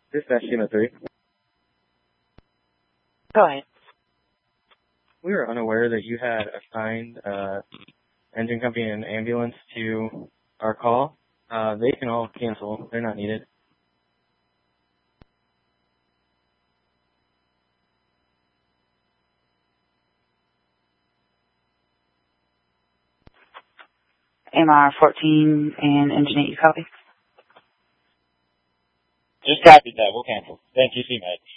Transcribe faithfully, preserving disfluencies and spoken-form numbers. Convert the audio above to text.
Dispatch Team at three. Go ahead. We were unaware that you had assigned uh, engine company and ambulance to our call. Uh, they can all cancel. They're not needed. M R fourteen and engine eight, you copy? Just copied that. We'll cancel. Thank you, C M A D.